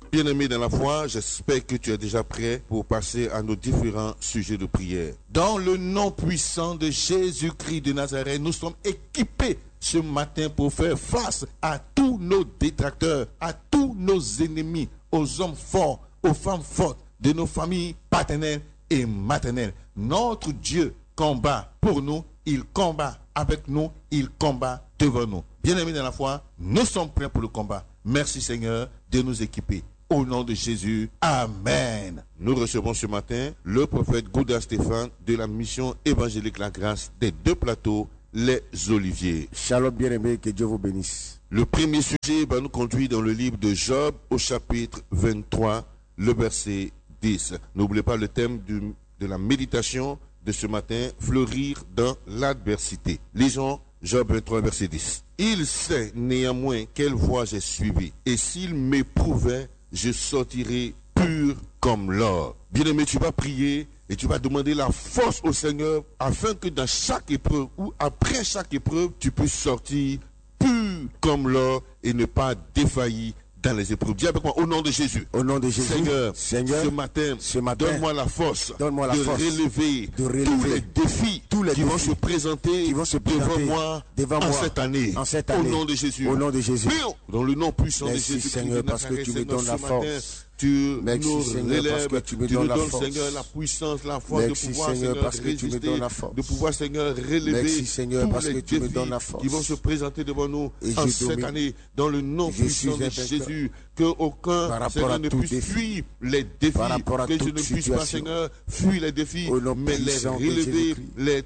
Bien-aimé dans la foi, j'espère que tu es déjà prêt pour passer à nos différents sujets de prière. Dans le nom puissant de Jésus-Christ de Nazareth, nous sommes équipés ce matin pour faire face à tous nos détracteurs, à tous nos ennemis, aux hommes forts, aux femmes fortes de nos familles paternelles et maternelles. Notre Dieu combat pour nous, il combat avec nous, il combat devant nous. Bien-aimés dans la foi, nous sommes prêts pour le combat. Merci Seigneur de nous équiper. Au nom de Jésus, Amen. Nous recevons ce matin le prophète Gouda Stéphane de la mission évangélique La Grâce des deux plateaux, les Oliviers. Shalom bien-aimés, que Dieu vous bénisse. Le premier sujet va nous conduire dans le livre de Job au chapitre 23, le verset 10. N'oubliez pas le thème de la méditation de ce matin, fleurir dans l'adversité. Lisons Job 23, verset 10. Il sait néanmoins quelle voie j'ai suivie, et s'il m'éprouvait, je sortirai pur comme l'or. Bien-aimé, tu vas prier et tu vas demander la force au Seigneur afin que dans chaque épreuve ou après chaque épreuve, tu puisses sortir pur comme l'or et ne pas défaillir dans les épreuves. Dis avec moi, au nom de Jésus. Au nom de Jésus. Seigneur, ce matin, donne-moi la force, de relever tous les défis qui vont se présenter devant moi en cette année. Au nom de Jésus. Au nom de Jésus. Dans le nom puissant de Jésus. Seigneur, parce que tu me donnes la force. Tu nous Seigneur, relèves, parce que tu me tu nous donnes la donnes, force. Seigneur, la puissance, la force de pouvoir, Seigneur, parce que résister, tu me donnes la force. de pouvoir, Seigneur, relever Merci, Seigneur, tous parce les que tu me défis donnes la force. qui vont se présenter devant nous Et en je cette domine. année, dans le nom Je puissant suis de un vainqueur. Jésus, que aucun, Par rapport Seigneur, à ne tout puisse défi. fuir les défis, Par rapport à que je toute ne puisse pas, situation. Seigneur, fuir les défis, Au nom mais les puissant de relever, Jésus-Christ. les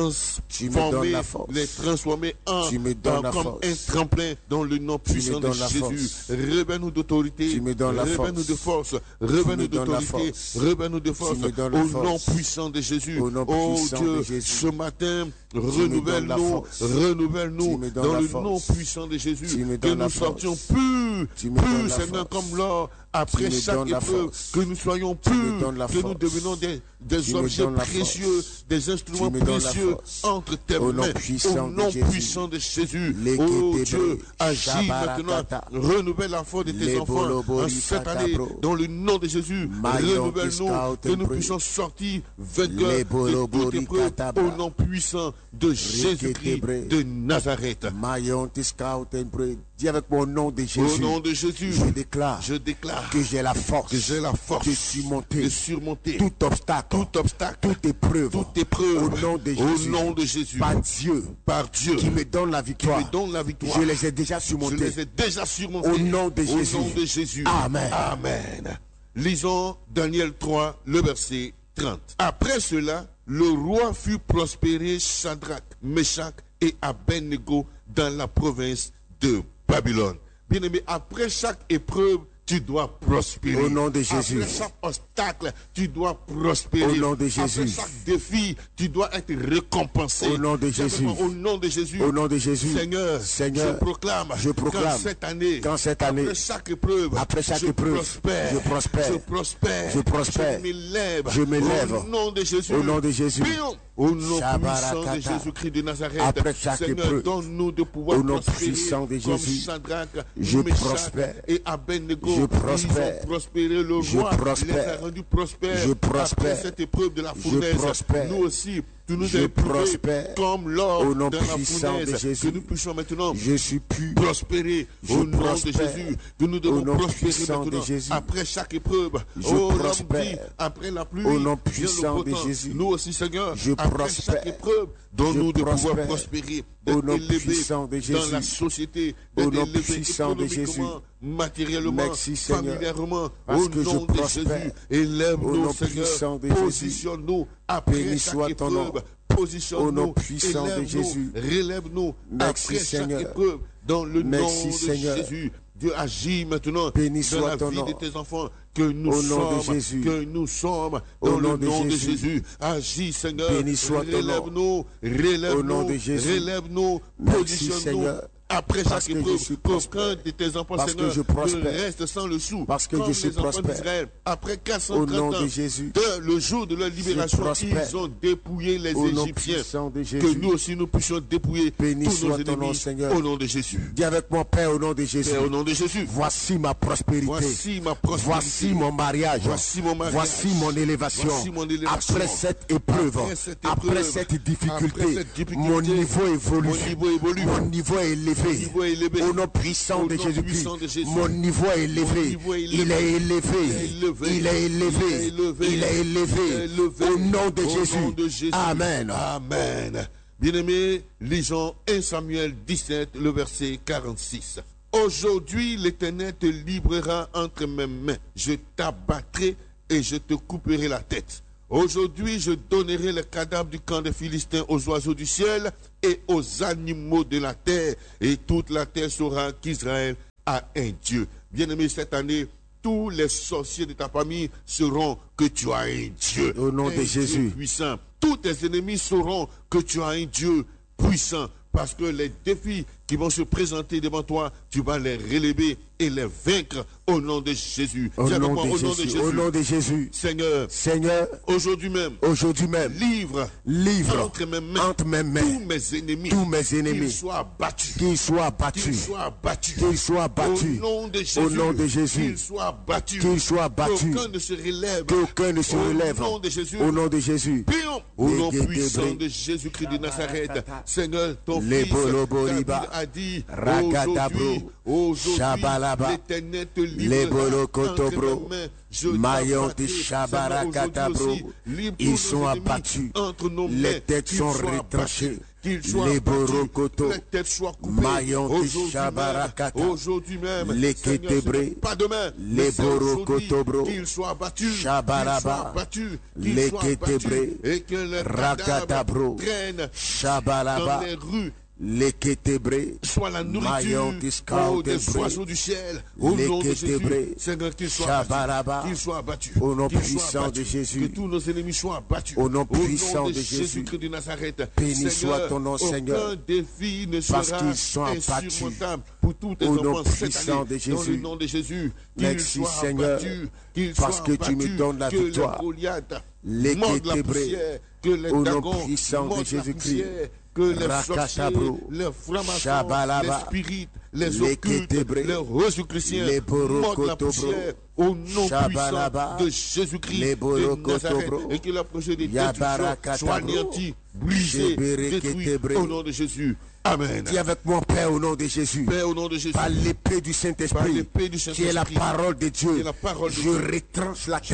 Tu me donnes transformer, la force. les transformer en, Tu me donnes la comme force. un tremplin dans le nom Tu me puissant de donnes la Jésus. force. Revêt-nous d'autorité, Tu me donnes la revêt-nous de force, revêt-nous me donnes la d'autorité, force. revêt-nous de force, me donnes la au force. nom puissant de Jésus. Au nom Oh puissant Dieu, de Jésus. ce matin, me donnes la renouvelle-nous, force. Tu renouvelle-nous me donnes dans la le force. nom puissant de Jésus, Tu me que donnes la nous force. sortions purs, Tu me donnes la Seigneur, force. comme l'or, après Tu me chaque donnes la épreuve, force. que nous soyons me purs, donnes la que nous force. devenons des Tu me objets donnes la précieux, des instruments Tu me donnes la précieux force. entre tes Au nom mains, puissant au de nom Jésus. puissant de Jésus. Leke Oh tebre, Dieu, agis shabarakata. maintenant, renouvelle la foi de tes Les enfants bolobori en cette année, katabro. dans le nom de Jésus. Mayon Renouvelle-nous, kiskao que nous tembre. puissions sortir Les vainqueurs de bolobori toute épreuve, katabra. au nom puissant de Jésus-Christ tebre. de Nazareth. Mayon Tiskao Tembre. Dis avec mon nom de Au Jésus. nom de Jésus, Je déclare je déclare que j'ai la force que j'ai la force de surmonter de surmonter tout obstacle, toute épreuve, au nom de Jésus. au nom de Jésus, Par Dieu, par Dieu, qui me donne la victoire. me donne la victoire. Je les ai déjà Je surmontés. les ai déjà surmontés. Au nom de Jésus. Au nom de Jésus. Amen. Amen. Lisons Daniel 3, le verset 30. Après cela, le roi fut prospéré Shadrach, Meshach et Abednego dans la province de Babylone. Bien-aimé, après chaque épreuve, tu dois prospérer. Au nom de Jésus. Après chaque obstacle, tu dois prospérer. Au nom de Jésus. Après chaque défi, tu dois être récompensé. Au nom de Jésus. Au nom de Jésus. Au nom de Jésus. Seigneur, Seigneur, je proclame qu'en cette année, après chaque épreuve, je prospère, je m'élève. Au nom de Jésus. Au nom de Jésus. Au nom puissant de Jésus-Christ de Nazareth. Après chaque Seigneur, épreuve, donne-nous de pouvoir au nom prospérer puissant de comme Jésus, Shadrach, je Meshach prospère. et Abednego. Je prospère. Ils ont prospéré, le Je roi prospère. les a rendus prospères. Je prospère. Après cette épreuve de la Je fournaise, prospère. nous aussi, tu nous Je as éprouvés prospère. comme l'or Au nom dans la puissant de fournaise. Jésus. Que nous puissions maintenant Je suis pu. prospérer Je au nom de prospère. Jésus. Que nous Au devons nom prospérer puissant de maintenant. Jésus. Après chaque épreuve, Je l'homme prospère. dit, après la pluie, Au nom vient puissant le beau de temps. Jésus. Nous aussi, Seigneur, Je après prospère. chaque épreuve, donne-nous Je de pouvoir prospère. prospérer, Au d'être nom élevé puissant de dans Jésus. la société, Au d'être nom élevé puissant de Jésus. économiquement, matériellement, Merci, Seigneur, familièrement, parce au que je nom de prospère. Jésus. Au Élève-nous, nom Seigneur, puissant de Jésus. positionne-nous après Béni chaque soit ton nom. épreuve. Au Positionne-nous, nom puissant de élève-nous, Jésus. relève-nous Merci, après chaque Seigneur. épreuve dans le Merci, nom de Seigneur. Jésus. Dieu agit maintenant Béni dans soit la ton vie nom. de tes enfants que nous Au nom de sommes, Jésus. que nous sommes dans Au le nom de nom de Jésus. Jésus. Agis, Seigneur. Béni soit ton nom. Relève-nous, Au nom de Jésus. relève-nous, Merci, positionne-nous Seigneur. après chaque épreuve, qu'aucun de tes enfants, Seigneur, ne reste sans le sou. Parce que je suis prospère. Après 430 ans, le jour de leur libération, ils ont dépouillé les Égyptiens. Que nous aussi nous puissions dépouiller tous nos ennemis au nom de Jésus. Dis avec mon Père au nom de Jésus. Père, au nom de Jésus. Voici ma prospérité. Voici mon mariage. Voici mon élévation. Après cette épreuve, après cette difficulté, mon niveau évolue. Mon niveau est élevé. Au nom puissant de Jésus-Christ, mon niveau est élevé. Il est élevé. Il est élevé. Il est élevé. Au nom de Jésus. Amen. Amen. Bien-aimés, lisons 1 Samuel 17, le verset 46. Aujourd'hui, l'Éternel te livrera entre mes mains. Je t'abattrai et je te couperai la tête. Aujourd'hui, je donnerai le cadavre du camp des Philistins aux oiseaux du ciel et aux animaux de la terre. Et toute la terre saura qu'Israël a un Dieu. Bien-aimé, cette année, tous les sorciers de ta famille sauront que tu as un Dieu. Au nom de Jésus. Puissant. Tous tes ennemis sauront que tu as un Dieu puissant. Parce que les défis qui vont se présenter devant toi, tu vas les relever et les vaincre au nom de Jésus. Au nom de Jésus. Seigneur, aujourd'hui même, livre entre mes mains, tous mes ennemis, qu'ils soient battus, au nom de Jésus, qu'ils soient battus, qu'aucun ne se relève, au nom de Jésus, au nom puissant de Jésus-Christ de Nazareth. Seigneur, ton fils David a dit, aujourd'hui, l'Éternel te livre entre mes mains. Ils sont abattus, les têtes sont retranchées. Les têtes soient coupées. Aujourd'hui même, Seigneur, pas demain, qu'ils soient battus, et que les cadavres traînent dans les rues. Soit la nourriture des oiseaux du ciel. Au nom de Jésus, Seigneur, qu'ils soient abattus. Au nom puissant de Jésus. Que tous nos ennemis soient abattus. Au nom puissant de Jésus-Christ de Nazareth. Béni soit ton nom, Seigneur. Aucun défi ne sera insurmontable pour tous tes enfants cette année. Dans le nom de Jésus. Merci, Seigneur, parce que tu me donnes la victoire. Que les au nom puissant de Jésus-Christ. Que les sorciers, les francs-maçons, les spirites, les occultes, les rosicruciens mordent la poussière au nom puissant de Jésus-Christ de Nazareth, et que la projet de destruction soit anéantie, brisée, détruite au nom de Jésus. Amen. Dis avec mon Père au nom de Jésus. Père, au nom de Jésus. Par l'épée du Saint-Esprit, qui est la parole de Dieu, je retranche la